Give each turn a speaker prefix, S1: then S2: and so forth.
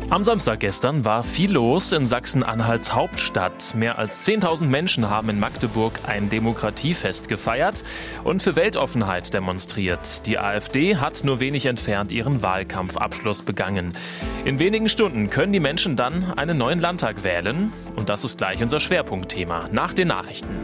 S1: Am Samstag gestern war viel los in Sachsen-Anhalts Hauptstadt. Mehr als 10.000 Menschen haben in Magdeburg ein Demokratiefest gefeiert und für Weltoffenheit demonstriert. Die AfD hat nur wenig entfernt ihren Wahlkampfabschluss begangen. In wenigen Stunden können die Menschen dann einen neuen Landtag wählen. Und das ist gleich unser Schwerpunktthema nach den Nachrichten.